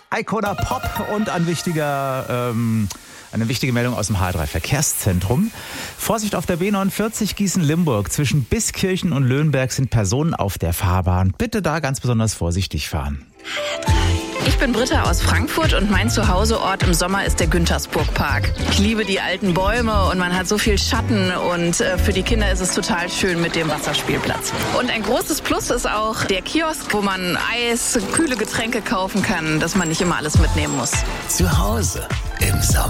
Icona Pop und eine wichtige Meldung aus dem H3 Verkehrszentrum. Vorsicht auf der B49 Gießen-Limburg. Zwischen Biskirchen und Löhnberg sind Personen auf der Fahrbahn. Bitte da ganz besonders vorsichtig fahren. Ich bin Britta aus Frankfurt und mein Zuhauseort im Sommer ist der Güntersburg-Park. Ich liebe die alten Bäume und man hat so viel Schatten und für die Kinder ist es total schön mit dem Wasserspielplatz. Und ein großes Plus ist auch der Kiosk, wo man Eis, kühle Getränke kaufen kann, dass man nicht immer alles mitnehmen muss. Zu Hause im Sommer.